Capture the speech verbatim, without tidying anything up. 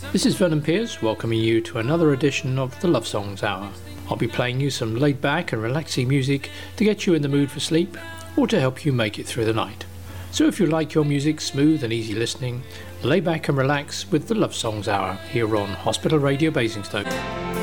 This is Vernon Pierce welcoming you to another edition of the Love Songs Hour. I'll be playing you some laid back and relaxing music to get you in the mood for sleep or to help you make it through the night. So if you like your music smooth and easy listening, lay back and relax with the Love Songs Hour here on Hospital Radio Basingstoke.